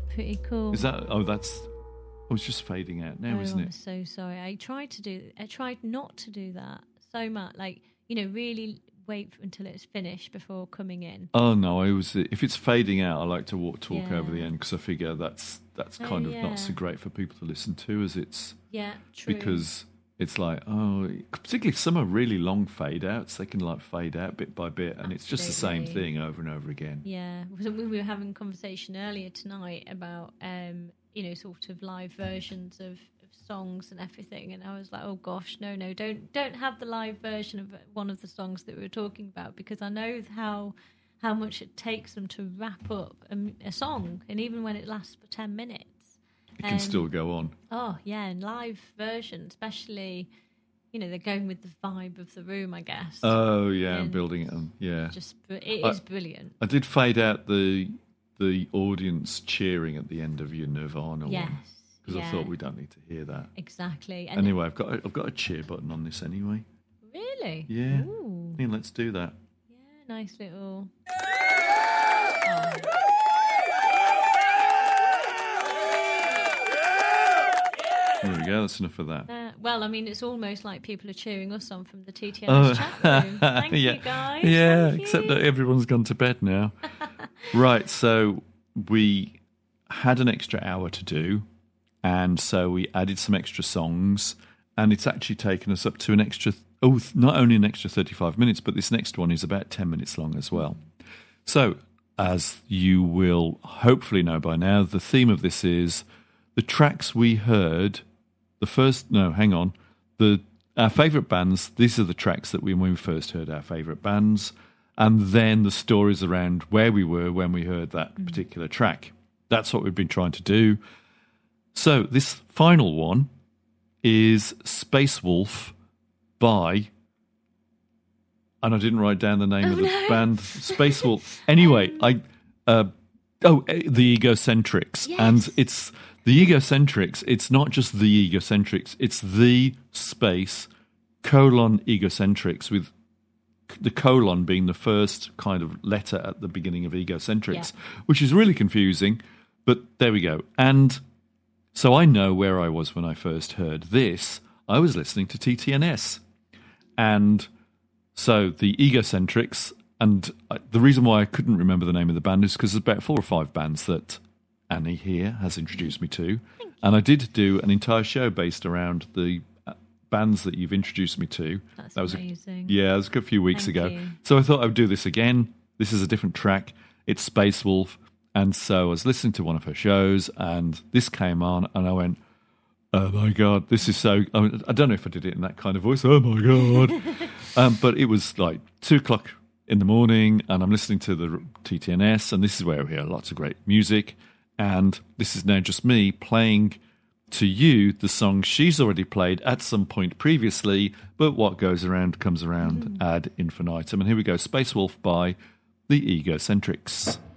Pretty cool. Is that? Oh, that's. Oh, it's just fading out now, isn't it? I'm so sorry. I tried not to do that so much. Like, really wait until it's finished before coming in. Oh no, if it's fading out, I like to talk over the end because I figure that's kind of not so great for people to listen to, as it's true. Because it's like, particularly if some are really long fade outs, they can like fade out bit by bit, and it's just the same thing over and over again. Yeah, we were having a conversation earlier tonight about sort of live versions of songs and everything, and I was like, oh gosh, no, don't have the live version of one of the songs that we were talking about, because I know how much it takes them to wrap up a song, and even when it lasts for 10 minutes it can still go on. Oh yeah, and live version especially, they're going with the vibe of the room, I guess. Oh yeah, and building it on. Yeah, it is brilliant. I did fade out the audience cheering at the end of your Nirvana one. Because I thought we don't need to hear that. Exactly. And anyway, I've got a cheer button on this anyway. Really? Yeah. Ooh. Yeah, let's do that. Yeah, nice little. There we go. That's enough of that. Well, I mean, it's almost like people are cheering us on from the TTNS chat room. Thank you, guys. Yeah, Thank except you. that everyone's gone to bed now. Right, so we had an extra hour to do, and so we added some extra songs, and it's actually taken us up to not only an extra 35 minutes, but this next one is about 10 minutes long as well. So, as you will hopefully know by now, the theme of this is the tracks we heard. Our favourite bands. These are the tracks that when we first heard our favourite bands, and then the stories around where we were when we heard that particular track. That's what we've been trying to do. So this final one is Space Wolf by, and I didn't write down the name of the band. Space Wolf. Anyway, the Egocentrics. Yes. And it's the Egocentrics. It's not just the Egocentrics. It's the space Egocentrics, with the colon being the first kind of letter at the beginning of Egocentrics, which is really confusing. But there we go. And so I know where I was when I first heard this. I was listening to TTNS. And so the Egocentrics, and the reason why I couldn't remember the name of the band is because there's about 4 or 5 bands that Annie here has introduced me to. And I did do an entire show based around the bands that you've introduced me to. That was amazing. It was a few weeks ago. You. So I thought I would do this again. This is a different track. It's Space Wolf. And so I was listening to one of her shows, and this came on, and I went, oh my God, this is so... I don't know if I did it in that kind of voice, oh my God. But it was like 2 o'clock in the morning, and I'm listening to the TTNS, and this is where we hear lots of great music. And this is now just me playing to you the song she's already played at some point previously, but what goes around comes around ad infinitum. And here we go, Space Wolf by the Egocentrics.